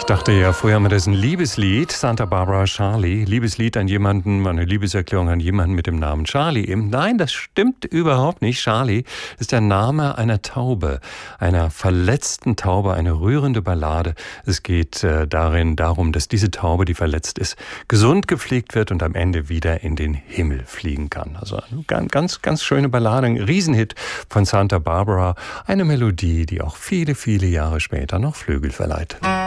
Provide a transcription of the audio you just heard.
Dachte ja früher mal, das ist ein Liebeslied, Santa Barbara Charlie. Liebeslied an jemanden, eine Liebeserklärung an jemanden mit dem Namen Charlie eben. Nein, das stimmt überhaupt nicht. Charlie ist der Name einer Taube, einer verletzten Taube, eine rührende Ballade. Es geht darum, dass diese Taube, die verletzt ist, gesund gepflegt wird und am Ende wieder in den Himmel fliegen kann. Also eine ganz, ganz schöne Ballade, ein Riesenhit von Santa Barbara. Eine Melodie, die auch viele, viele Jahre später noch Flügel verleiht.